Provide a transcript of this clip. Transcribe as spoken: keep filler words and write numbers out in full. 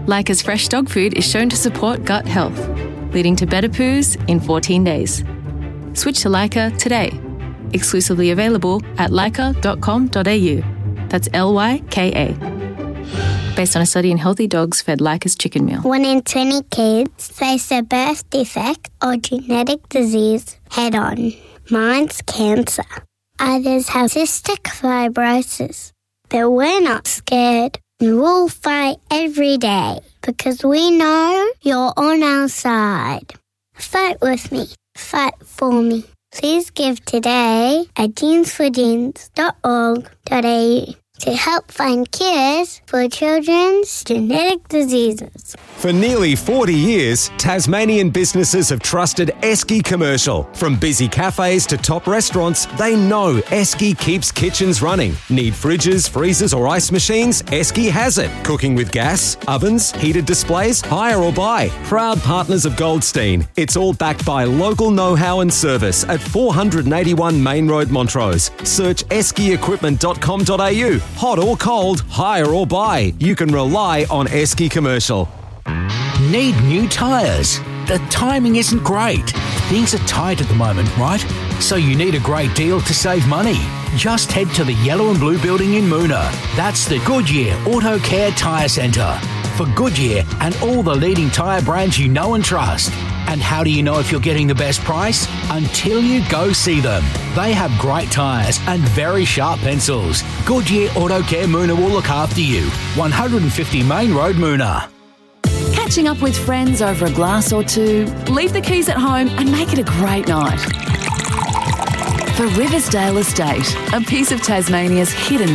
Leica's fresh dog food is shown to support gut health, leading to better poos in fourteen days. Switch to Leica today. Exclusively available at leica dot com dot a u. That's L Y K A. Based on a study in healthy dogs fed Leica's chicken meal. One in twenty kids face a birth defect or genetic disease head-on. Mine's cancer. Others have cystic fibrosis. But we're not scared. We'll fight every day because we know you're on our side. Fight with me. Fight for me. Please give today at genes for genes dot org dot a u to help find cures for children's genetic diseases. For nearly forty years, Tasmanian businesses have trusted Esky Commercial. From busy cafes to top restaurants, they know Esky keeps kitchens running. Need fridges, freezers or ice machines? Esky has it. Cooking with gas, ovens, heated displays, hire or buy. Proud partners of Goldstein. It's all backed by local know-how and service at four eighty-one Main Road, Montrose. Search esky equipment dot com dot a u. Hot or cold, hire or buy. You can rely on Esky Commercial. Need new tyres? The timing isn't great. Things are tight at the moment, right? So you need a great deal to save money. Just head to the Yellow and Blue building in Moona. That's the Goodyear Auto Care Tyre Centre. For Goodyear and all the leading tyre brands you know and trust. And how do you know if you're getting the best price? Until you go see them. They have great tyres and very sharp pencils. Goodyear Auto Care Moona will look after you. one fifty Main Road, Moona. Catching up with friends over a glass or two, leave the keys at home and make it a great night. For Riversdale Estate, a piece of Tasmania's hidden